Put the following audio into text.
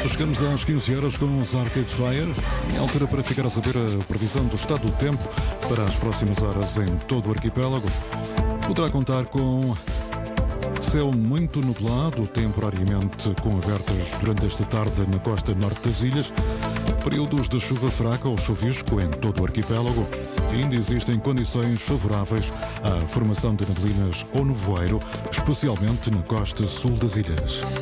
Chegamos às 15 horas com os Arcade Fire. Em altura para ficar a saber a previsão do estado do tempo para as próximas horas em todo o arquipélago. Poderá contar com céu muito nublado, temporariamente com abertas durante esta tarde na costa norte das ilhas. Períodos de chuva fraca ou chuvisco em todo o arquipélago. Ainda existem condições favoráveis à formação de neblinas ou nevoeiro, especialmente na costa sul das ilhas.